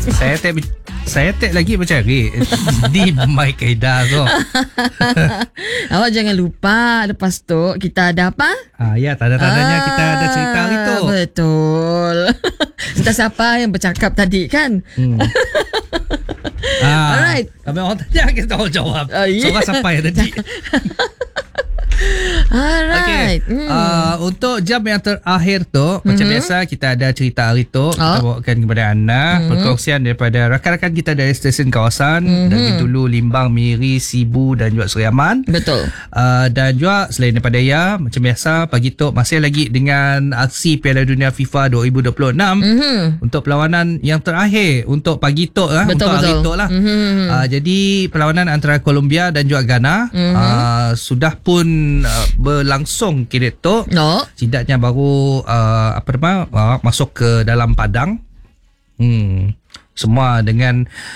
Saya tag lagi mencari di My Kaedah tu. Awak jangan lupa lepas tu kita ada apa? Ya, tanda-tandanya kita ada cerita hari tu. Betul. Entah siapa yang bercakap tadi kan? Alright. Kami orang tanya kita tahu jawab. Soalan siapa yang tadi? Alright. Okay. Untuk jam yang terakhir tu, macam biasa kita ada cerita hari tu. Kita bawakan kepada anda perkongsian daripada rakan-rakan kita dari stesen kawasan dari dulu Limbang, Miri, Sibu dan juga Seri Aman. Betul. Dan juga selain daripada macam biasa pagi tu masih lagi dengan aksi Piala Dunia FIFA 2026 untuk perlawanan yang terakhir untuk pagi tu lah, untuk hari tu lah. Jadi perlawanan antara Colombia dan juga Ghana sudah pun berlangsung kira tu. Setidaknya baru masuk ke dalam padang. Semua dengan